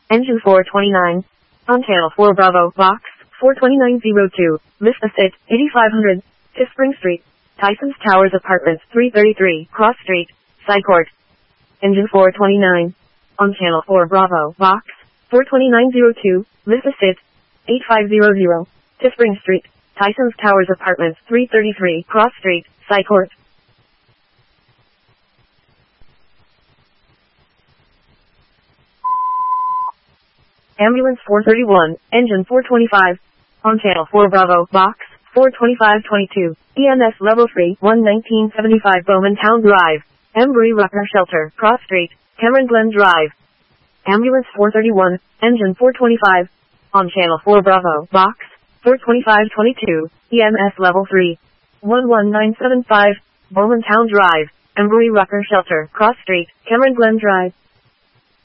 Engine 429. On channel 4 Bravo, box 42902, Vista Sit, 8500, Spring Street, Tyson's Towers Apartments 333, Cross Street, Side Court. Engine 429. On channel 4 Bravo, box 42902, Vista Sit, 8500, Spring Street, Tyson's Towers Apartments 333, Cross Street, Side Court. Ambulance 431, engine 425. On channel 4 Bravo, box 42522, EMS level 3, 11975 Bowman Town Drive, Embry Rucker Shelter, Cross Street, Cameron Glen Drive. Ambulance 431, engine 425. On channel 4 Bravo, box 42522, EMS level 3, 11975 Bowman Town Drive, Embry Rucker Shelter, Cross Street, Cameron Glen Drive.